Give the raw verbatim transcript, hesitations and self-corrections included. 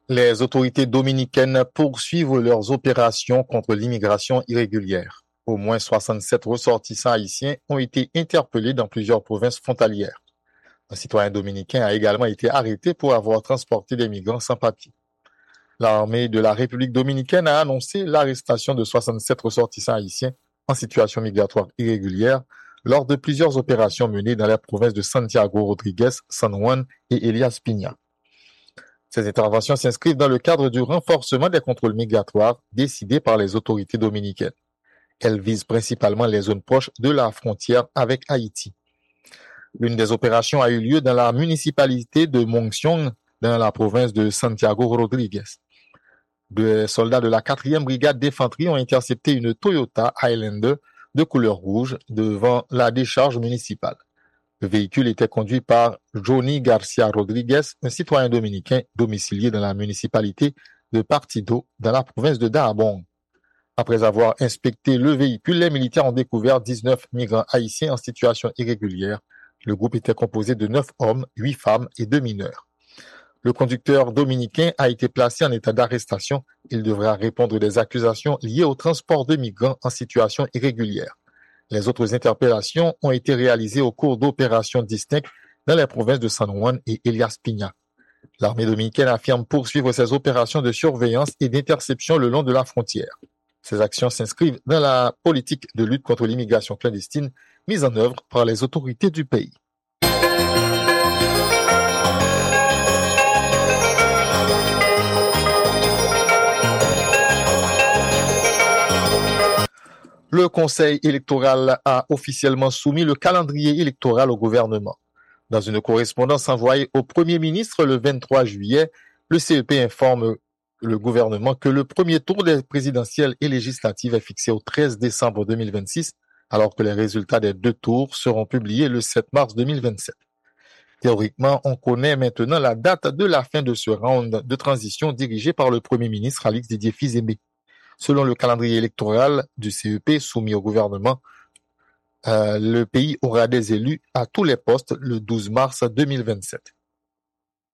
Les autorités dominicaines poursuivent leurs opérations contre l'immigration irrégulière. Au moins soixante-sept ressortissants haïtiens ont été interpellés dans plusieurs provinces frontalières. Un citoyen dominicain a également été arrêté pour avoir transporté des migrants sans papier. L'armée de la République dominicaine a annoncé l'arrestation de soixante-sept ressortissants haïtiens en situation migratoire irrégulière lors de plusieurs opérations menées dans les provinces de Santiago Rodriguez, San Juan et Elias Piña. Ces interventions s'inscrivent dans le cadre du renforcement des contrôles migratoires décidés par les autorités dominicaines. Elles visent principalement les zones proches de la frontière avec Haïti. L'une des opérations a eu lieu dans la municipalité de Monción, dans la province de Santiago Rodriguez. Des soldats de la quatrième brigade d'infanterie ont intercepté une Toyota Highlander de couleur rouge devant la décharge municipale. Le véhicule était conduit par Johnny Garcia Rodriguez, un citoyen dominicain domicilié dans la municipalité de Partido, dans la province de Dajabón. Après avoir inspecté le véhicule, les militaires ont découvert dix-neuf migrants haïtiens en situation irrégulière. Le groupe était composé de neuf hommes, huit femmes et deux mineurs. Le conducteur dominicain a été placé en état d'arrestation. Il devra répondre des accusations liées au transport de migrants en situation irrégulière. Les autres interpellations ont été réalisées au cours d'opérations distinctes dans les provinces de San Juan et Elias Piña. L'armée dominicaine affirme poursuivre ses opérations de surveillance et d'interception le long de la frontière. Ces actions s'inscrivent dans la politique de lutte contre l'immigration clandestine mise en œuvre par les autorités du pays. Le Conseil électoral a officiellement soumis le calendrier électoral au gouvernement. Dans une correspondance envoyée au Premier ministre le vingt-trois juillet, le C E P informe le gouvernement que le premier tour des présidentielles et législatives est fixé au treize décembre deux mille vingt-six, alors que les résultats des deux tours seront publiés le sept mars deux mille vingt-sept. Théoriquement, on connaît maintenant la date de la fin de ce round de transition dirigé par le Premier ministre Alix Didier Fils-Aimé. Selon le calendrier électoral du C E P soumis au gouvernement, euh, le pays aura des élus à tous les postes le douze mars deux mille vingt-sept.